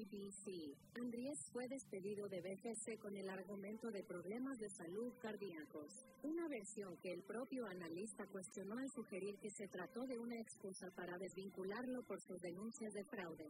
ABC. Andrés fue despedido de BGC con el argumento de problemas de salud cardíacos, una versión que el propio analista cuestionó al sugerir que se trató de una excusa para desvincularlo por sus denuncias de fraude.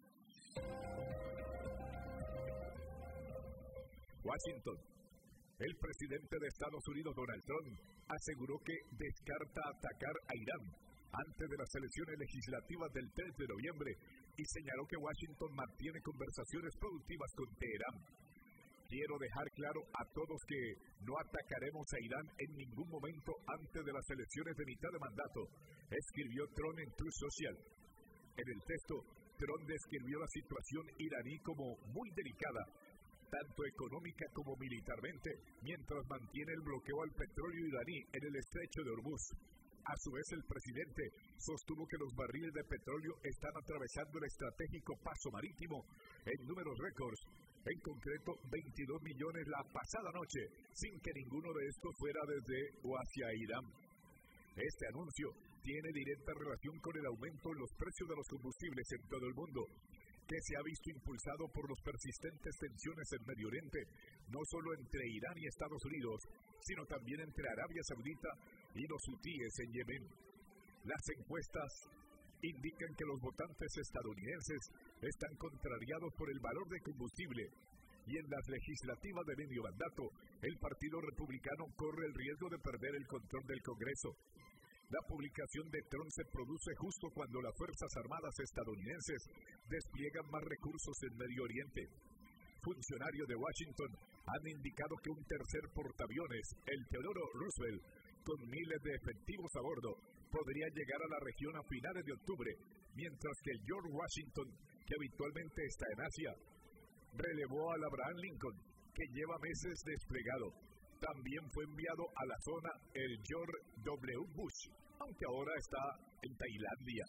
Washington. El presidente de Estados Unidos, Donald Trump, aseguró que descarta atacar a Irán antes de las elecciones legislativas del 3 de noviembre y señaló que Washington mantiene conversaciones productivas con Teherán. Quiero dejar claro a todos que no atacaremos a Irán en ningún momento antes de las elecciones de mitad de mandato, escribió Trump en Truth Social. En el texto, Trump describió la situación iraní como muy delicada, tanto económica como militarmente, mientras mantiene el bloqueo al petróleo iraní en el estrecho de Hormuz. A su vez, el presidente sostuvo que los barriles de petróleo están atravesando el estratégico paso marítimo en números récords, en concreto 22 millones la pasada noche, sin que ninguno de estos fuera desde o hacia Irán. Este anuncio tiene directa relación con el aumento en los precios de los combustibles en todo el mundo, que se ha visto impulsado por las persistentes tensiones en Medio Oriente, no solo entre Irán y Estados Unidos, sino también entre Arabia Saudita y los hutíes en Yemen. Las encuestas indican que los votantes estadounidenses están contrariados por el valor del combustible y en las legislativas de medio mandato, el Partido Republicano corre el riesgo de perder el control del Congreso. La publicación de Trump se produce justo cuando las Fuerzas Armadas estadounidenses despliegan más recursos en Medio Oriente. Funcionarios de Washington han indicado que un tercer portaaviones, el Theodore Roosevelt, con miles de efectivos a bordo, podría llegar a la región a finales de octubre, mientras que el George Washington, que habitualmente está en Asia, relevó al Abraham Lincoln, que lleva meses desplegado. También fue enviado a la zona el George W. Bush, aunque ahora está en Tailandia.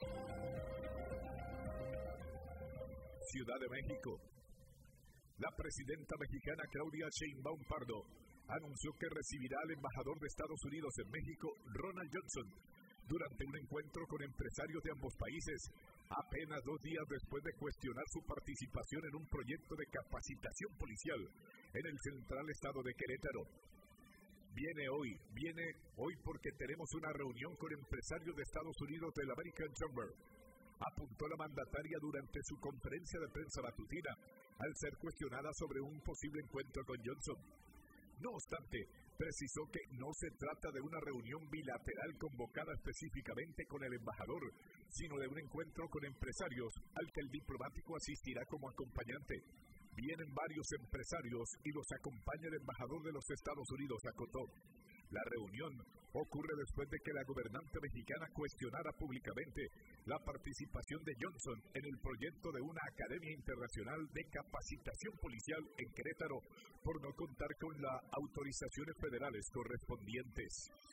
Ciudad de México. La presidenta mexicana Claudia Sheinbaum Pardo anunció que recibirá al embajador de Estados Unidos en México, Ronald Johnson, durante un encuentro con empresarios de ambos países, apenas 2 días después de cuestionar su participación en un proyecto de capacitación policial en el central estado de Querétaro. Viene hoy porque tenemos una reunión con empresarios de Estados Unidos del American Chamber, apuntó la mandataria durante su conferencia de prensa matutina, al ser cuestionada sobre un posible encuentro con Johnson. No obstante, precisó que no se trata de una reunión bilateral convocada específicamente con el embajador, sino de un encuentro con empresarios al que el diplomático asistirá como acompañante. Vienen varios empresarios y los acompaña el embajador de los Estados Unidos, acotó. La reunión ocurre después de que la gobernante mexicana cuestionara públicamente la participación de Johnson en el proyecto de una Academia Internacional de Capacitación Policial en Querétaro por no contar con las autorizaciones federales correspondientes.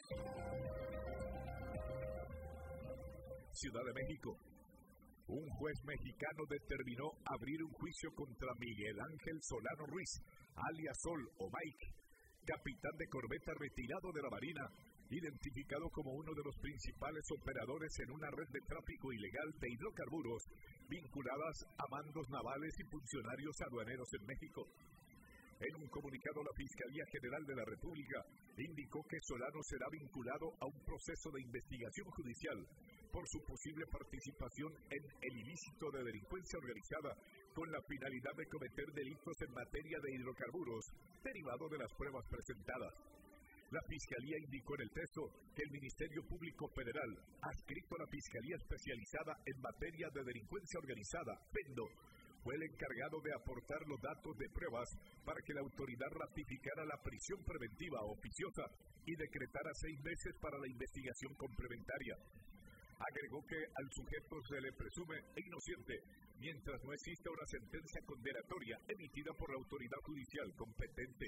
Ciudad de México. Un juez mexicano determinó abrir un juicio contra Miguel Ángel Solano Ruiz, alias Sol o Mike, capitán de corbeta retirado de la Marina, identificado como uno de los principales operadores en una red de tráfico ilegal de hidrocarburos vinculadas a mandos navales y funcionarios aduaneros en México. En un comunicado, la Fiscalía General de la República indicó que Solano será vinculado a un proceso de investigación judicial por su posible participación en el ilícito de delincuencia organizada con la finalidad de cometer delitos en materia de hidrocarburos derivado de las pruebas presentadas. La Fiscalía indicó en el texto que el Ministerio Público Federal, adscrito a la Fiscalía Especializada en Materia de Delincuencia Organizada, PENDO, fue el encargado de aportar los datos de pruebas para que la autoridad ratificara la prisión preventiva oficiosa y decretara 6 meses para la investigación complementaria. Agregó que al sujeto se le presume inocente mientras no exista una sentencia condenatoria emitida por la autoridad judicial competente.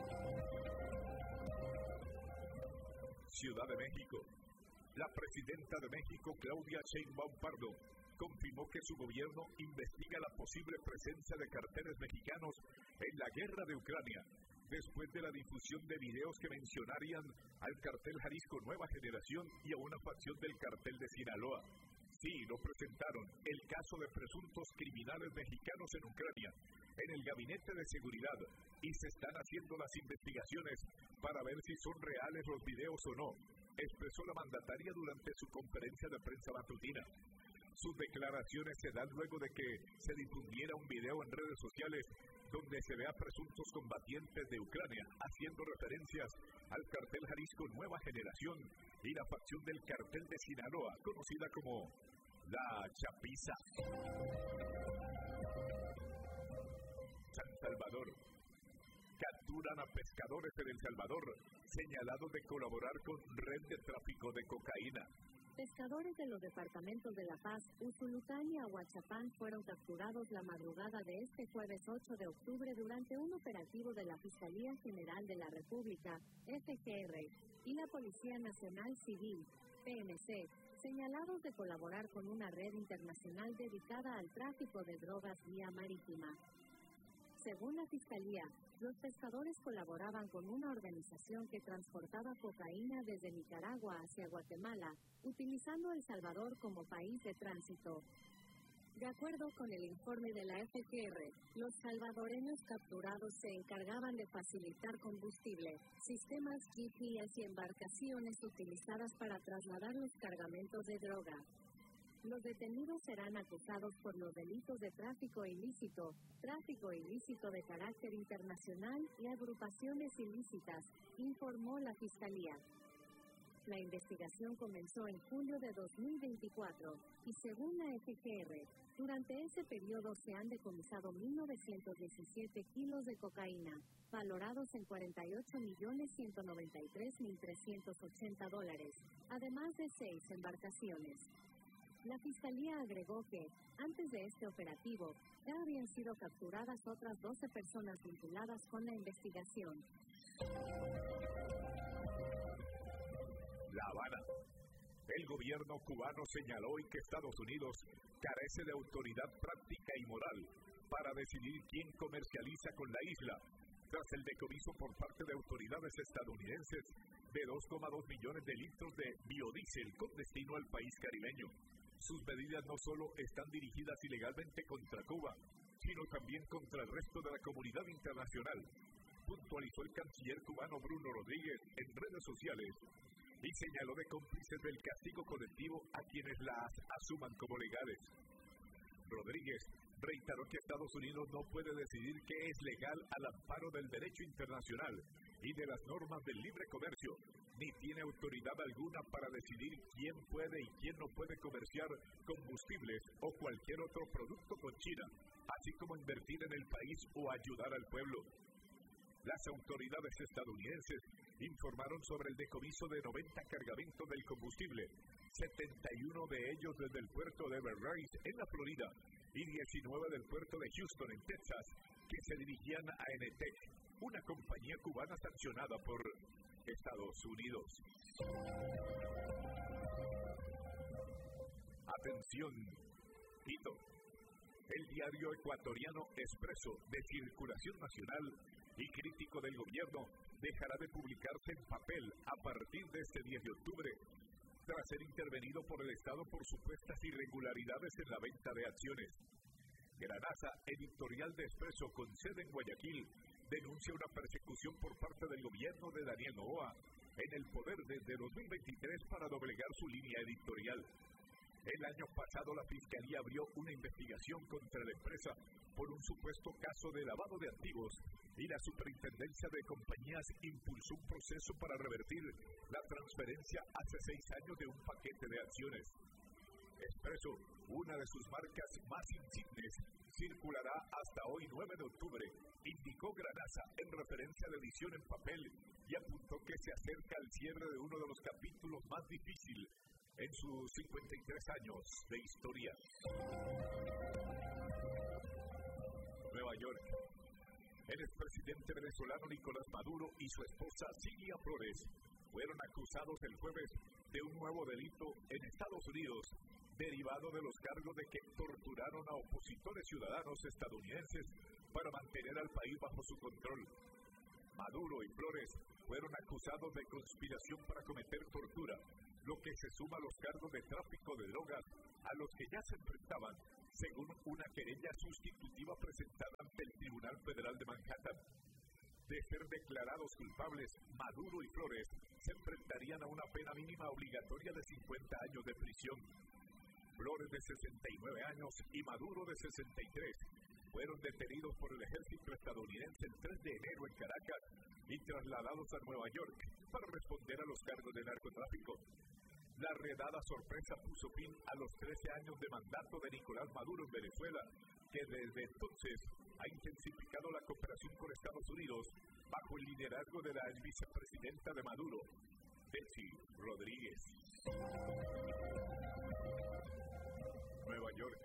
Ciudad de México. La presidenta de México, Claudia Sheinbaum Pardo, confirmó que su gobierno investiga la posible presencia de carteles mexicanos en la guerra de Ucrania, después de la difusión de videos que mencionarían al cartel Jalisco Nueva Generación y a una facción del cartel de Sinaloa. Sí, lo presentaron, el caso de presuntos criminales mexicanos en Ucrania, en el Gabinete de Seguridad, y se están haciendo las investigaciones para ver si son reales los videos o no, expresó la mandataria durante su conferencia de prensa matutina. Sus declaraciones se dan luego de que se difundiera un video en redes sociales donde se ve a presuntos combatientes de Ucrania haciendo referencias al cartel Jalisco Nueva Generación y la facción del cartel de Sinaloa, conocida como la Chapiza. San Salvador. Capturan a pescadores en El Salvador, señalados de colaborar con red de tráfico de cocaína. Pescadores de los departamentos de La Paz, Usulután y Ahuachapán fueron capturados la madrugada de este jueves 8 de octubre durante un operativo de la Fiscalía General de la República, FGR, y la Policía Nacional Civil, PNC, señalados de colaborar con una red internacional dedicada al tráfico de drogas vía marítima. Según la Fiscalía, los pescadores colaboraban con una organización que transportaba cocaína desde Nicaragua hacia Guatemala, utilizando El Salvador como país de tránsito. De acuerdo con el informe de la FGR, los salvadoreños capturados se encargaban de facilitar combustible, sistemas GPS y embarcaciones utilizadas para trasladar los cargamentos de droga. Los detenidos serán acusados por los delitos de tráfico ilícito de carácter internacional y agrupaciones ilícitas, informó la Fiscalía. La investigación comenzó en julio de 2024 y según la FGR, durante ese periodo se han decomisado 1.917 kilos de cocaína, valorados en $48.193.380, además de 6 embarcaciones. La Fiscalía agregó que, antes de este operativo, ya habían sido capturadas otras 12 personas vinculadas con la investigación. La Habana. El gobierno cubano señaló hoy que Estados Unidos carece de autoridad práctica y moral para decidir quién comercializa con la isla, tras el decomiso por parte de autoridades estadounidenses de 2,2 millones de litros de biodiesel con destino al país caribeño. Sus medidas no solo están dirigidas ilegalmente contra Cuba, sino también contra el resto de la comunidad internacional, puntualizó el canciller cubano Bruno Rodríguez en redes sociales y señaló de cómplices del castigo colectivo a quienes las asuman como legales. Rodríguez reiteró que Estados Unidos no puede decidir qué es legal al amparo del derecho internacional y de las normas del libre comercio, ni tiene autoridad alguna para decidir quién puede y quién no puede comerciar combustibles o cualquier otro producto con China, así como invertir en el país o ayudar al pueblo. Las autoridades estadounidenses informaron sobre el decomiso de 90 cargamentos del combustible, 71 de ellos desde el puerto de Everett en la Florida y 19 del puerto de Houston en Texas, que se dirigían a Enetec, una compañía cubana sancionada por Estados Unidos. Atención, Quito. El diario ecuatoriano Expreso, de circulación nacional y crítico del gobierno, dejará de publicarse en papel a partir de este 10 de octubre, tras ser intervenido por el Estado por supuestas irregularidades en la venta de acciones. Granasa, editorial de Expreso con sede en Guayaquil, denuncia una persecución por parte del gobierno de Daniel Noboa en el poder desde 2023 para doblegar su línea editorial. El año pasado la Fiscalía abrió una investigación contra la empresa por un supuesto caso de lavado de activos y la Superintendencia de Compañías impulsó un proceso para revertir la transferencia hace 6 años de un paquete de acciones. Expreso, una de sus marcas más insignes, circulará hasta hoy 9 de octubre, indicó Granasa en referencia a la edición en papel y apuntó que se acerca al cierre de uno de los capítulos más difíciles en sus 53 años de historia. Nueva York. El expresidente venezolano Nicolás Maduro y su esposa Silvia Flores fueron acusados el jueves de un nuevo delito en Estados Unidos, derivado de los cargos de que torturaron a opositores ciudadanos estadounidenses para mantener al país bajo su control. Maduro y Flores fueron acusados de conspiración para cometer tortura, lo que se suma a los cargos de tráfico de drogas a los que ya se enfrentaban, según una querella sustitutiva presentada ante el Tribunal Federal de Manhattan. De ser declarados culpables, Maduro y Flores se enfrentarían a una pena mínima obligatoria de 50 años de prisión. Flores, de 69 años, y Maduro, de 63, fueron detenidos por el ejército estadounidense el 3 de enero en Caracas y trasladados a Nueva York para responder a los cargos de narcotráfico. La redada sorpresa puso fin a los 13 años de mandato de Nicolás Maduro en Venezuela, que desde entonces ha intensificado la cooperación con Estados Unidos bajo el liderazgo de la vicepresidenta de Maduro, Delcy Rodríguez. Nueva York.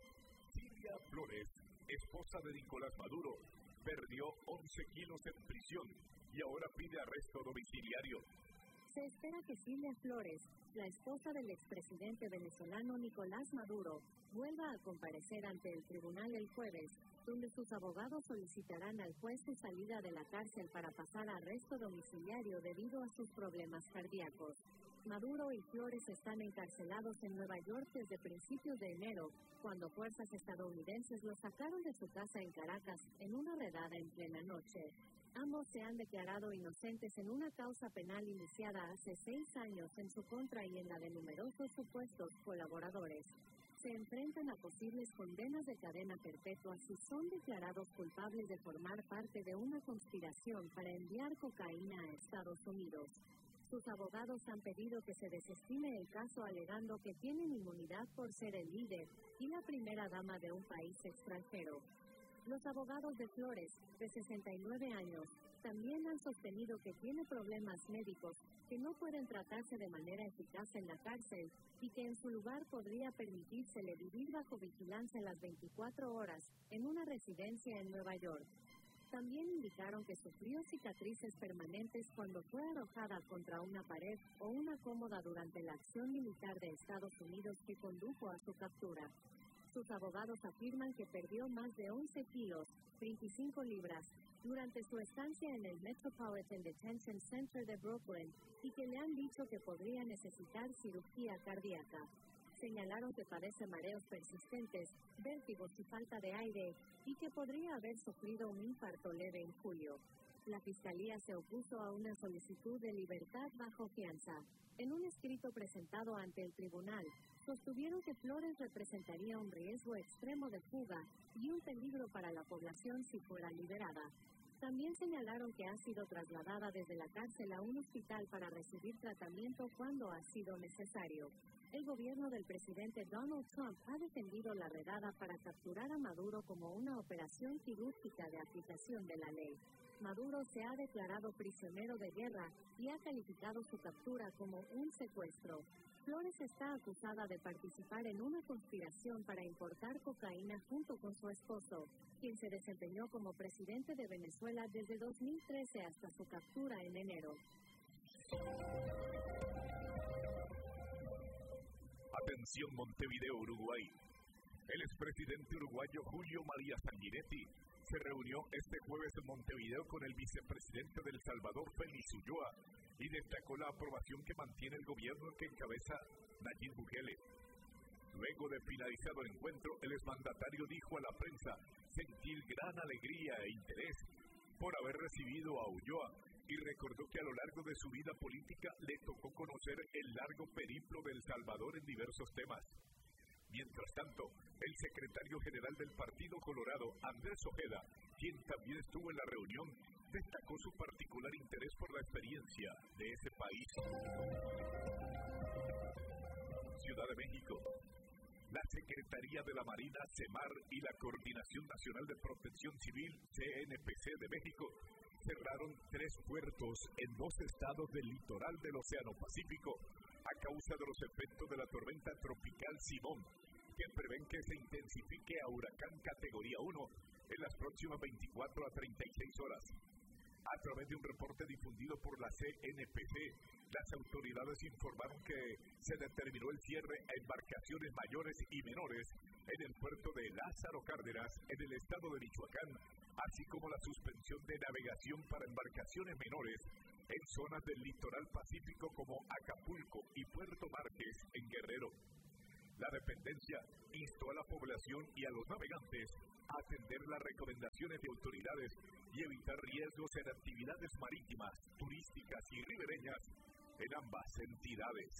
Cilia Flores, esposa de Nicolás Maduro, perdió 11 kilos en prisión y ahora pide arresto domiciliario. Se espera que Cilia Flores, la esposa del expresidente venezolano Nicolás Maduro, vuelva a comparecer ante el tribunal el jueves, donde sus abogados solicitarán al juez su salida de la cárcel para pasar a arresto domiciliario debido a sus problemas cardíacos. Maduro y Flores están encarcelados en Nueva York desde principios de enero, cuando fuerzas estadounidenses los sacaron de su casa en Caracas en una redada en plena noche. Ambos se han declarado inocentes en una causa penal iniciada hace 6 años en su contra y en la de numerosos supuestos colaboradores. Se enfrentan a posibles condenas de cadena perpetua si son declarados culpables de formar parte de una conspiración para enviar cocaína a Estados Unidos. Sus abogados han pedido que se desestime el caso alegando que tienen inmunidad por ser el líder y la primera dama de un país extranjero. Los abogados de Flores, de 69 años, también han sostenido que tiene problemas médicos que no pueden tratarse de manera eficaz en la cárcel y que en su lugar podría permitírsele vivir bajo vigilancia las 24 horas en una residencia en Nueva York. También indicaron que sufrió cicatrices permanentes cuando fue arrojada contra una pared o una cómoda durante la acción militar de Estados Unidos que condujo a su captura. Sus abogados afirman que perdió más de 11 kilos, 25 libras, durante su estancia en el Metropolitan Detention Center de Brooklyn y que le han dicho que podría necesitar cirugía cardíaca. Señalaron que padece mareos persistentes, vértigos y falta de aire y que podría haber sufrido un infarto leve en julio. La Fiscalía se opuso a una solicitud de libertad bajo fianza. En un escrito presentado ante el tribunal, sostuvieron que Flores representaría un riesgo extremo de fuga y un peligro para la población si fuera liberada. También señalaron que ha sido trasladada desde la cárcel a un hospital para recibir tratamiento cuando ha sido necesario. El gobierno del presidente Donald Trump ha defendido la redada para capturar a Maduro como una operación quirúrgica de aplicación de la ley. Maduro se ha declarado prisionero de guerra y ha calificado su captura como un secuestro. Flores está acusada de participar en una conspiración para importar cocaína junto con su esposo, quien se desempeñó como presidente de Venezuela desde 2013 hasta su captura en enero. Atención Montevideo, Uruguay. El expresidente uruguayo Julio María Sanguinetti se reunió este jueves en Montevideo con el vicepresidente de El Salvador, Félix Ulloa, y destacó la aprobación que mantiene el gobierno que encabeza Nayib Bukele. Luego de finalizado el encuentro, el exmandatario dijo a la prensa sentir gran alegría e interés por haber recibido a Ulloa y recordó que a lo largo de su vida política le tocó conocer el largo periplo de El Salvador en diversos temas. Mientras tanto, el secretario general del Partido Colorado, Andrés Ojeda, quien también estuvo en la reunión, destacó su particular interés por la experiencia de ese país. Ciudad de México. La Secretaría de la Marina, CEMAR, y la Coordinación Nacional de Protección Civil, CNPC de México, cerraron 3 puertos en 2 estados del litoral del Océano Pacífico a causa de los efectos de la tormenta tropical Simón, que prevén que se intensifique a huracán categoría 1 en las próximas 24 a 36 horas. A través de un reporte difundido por la CNPC, las autoridades informaron que se determinó el cierre a embarcaciones mayores y menores en el puerto de Lázaro Cárdenas, en el estado de Michoacán, así como la suspensión de navegación para embarcaciones menores en zonas del litoral pacífico como Acapulco y Puerto Márquez en Guerrero. La dependencia instó a la población y a los navegantes a atender las recomendaciones de autoridades y evitar riesgos en actividades marítimas, turísticas y ribereñas en ambas entidades.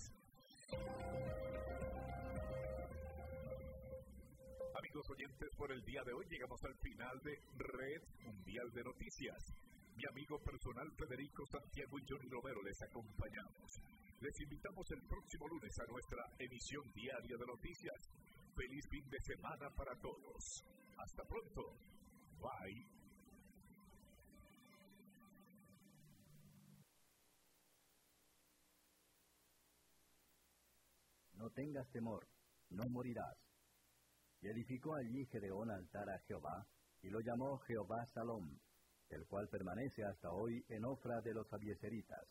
Amigos oyentes, por el día de hoy llegamos al final de Red Mundial de Noticias. Mi amigo personal Federico Santiago y Johnny Romero les acompañamos. Les invitamos el próximo lunes a nuestra emisión diaria de noticias. Feliz fin de semana para todos. Hasta pronto. Bye. No tengas temor, no morirás. Y edificó allí Gedeón altar a Jehová, y lo llamó Jehová Salom, el cual permanece hasta hoy en Ofra de los abiezeritas.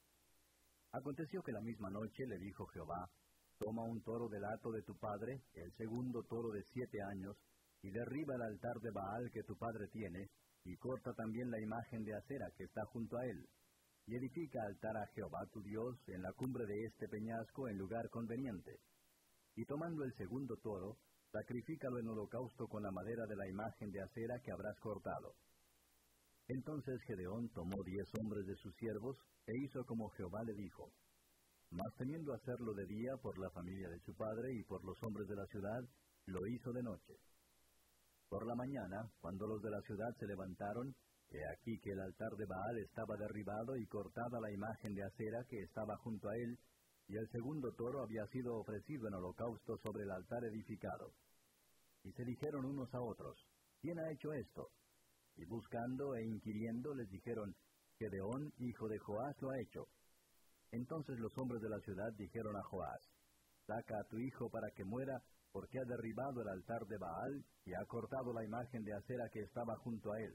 Aconteció que la misma noche le dijo Jehová: toma un toro del hato de tu padre, el segundo toro de 7 años, y derriba el altar de Baal que tu padre tiene, y corta también la imagen de acera que está junto a él, y edifica altar a Jehová tu Dios en la cumbre de este peñasco en lugar conveniente. Y tomando el segundo toro, sacrifícalo en holocausto con la madera de la imagen de acera que habrás cortado. Entonces Gedeón tomó 10 hombres de sus siervos, e hizo como Jehová le dijo. Mas temiendo hacerlo de día por la familia de su padre y por los hombres de la ciudad, lo hizo de noche. Por la mañana, cuando los de la ciudad se levantaron, he aquí que el altar de Baal estaba derribado y cortada la imagen de acera que estaba junto a él, y el segundo toro había sido ofrecido en holocausto sobre el altar edificado. Y se dijeron unos a otros: ¿quién ha hecho esto? Y buscando e inquiriendo les dijeron: Gedeón, hijo de Joás, lo ha hecho. Entonces los hombres de la ciudad dijeron a Joás: saca a tu hijo para que muera, porque ha derribado el altar de Baal y ha cortado la imagen de acera que estaba junto a él.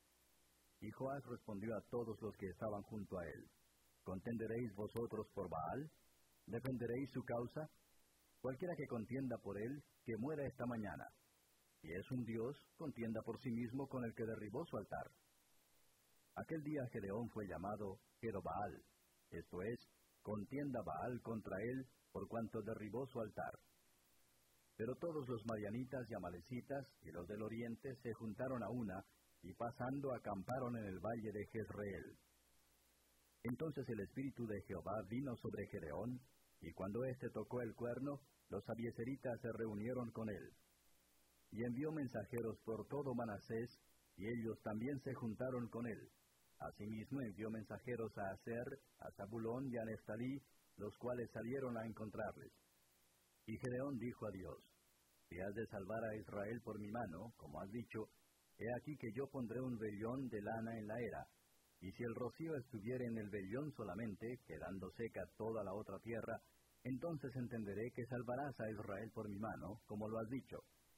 Y Joás respondió a todos los que estaban junto a él: ¿contenderéis vosotros por Baal? ¿Defenderéis su causa? Cualquiera que contienda por él, que muera esta mañana. Si es un dios, contienda por sí mismo con el que derribó su altar. Aquel día Gedeón fue llamado Jerobaal, esto es, contienda Baal contra él, por cuanto derribó su altar. Pero todos los madianitas y amalecitas y los del oriente se juntaron a una, y pasando acamparon en el valle de Jezreel. Entonces el espíritu de Jehová vino sobre Gedeón, y cuando éste tocó el cuerno, los abiezeritas se reunieron con él. Y envió mensajeros por todo Manasés, y ellos también se juntaron con él. Asimismo envió mensajeros a Aser, a Zabulón y a Neftalí, los cuales salieron a encontrarles. Y Gedeón dijo a Dios: si has de salvar a Israel por mi mano, como has dicho, he aquí que yo pondré un vellón de lana en la era, y si el rocío estuviere en el vellón solamente, quedando seca toda la otra tierra, entonces entenderé que salvarás a Israel por mi mano, como lo has dicho.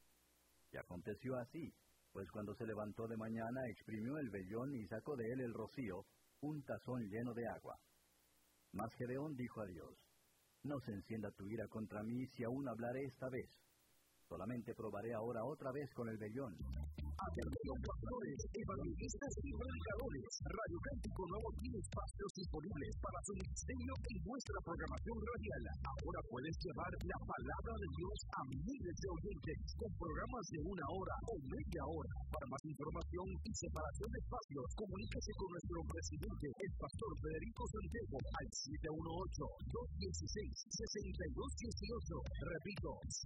Y aconteció así, pues cuando se levantó de mañana exprimió el vellón y sacó de él el rocío, un tazón lleno de agua. Mas Gedeón dijo a Dios: no se encienda tu ira contra mí si aún hablaré esta vez. Solamente probaré ahora otra vez con el vellón. Atención, pastores, evangelistas y predicadores. Radio Cántico Nuevo tiene espacios disponibles para su ministerio en nuestra programación radial. Ahora puedes llevar la palabra de Dios a miles de oyentes con programas de 1 hora o media hora. Para más información y separación de espacios, comuníquese con nuestro presidente, el pastor Federico Santiago, al 718-216-6218. Repito,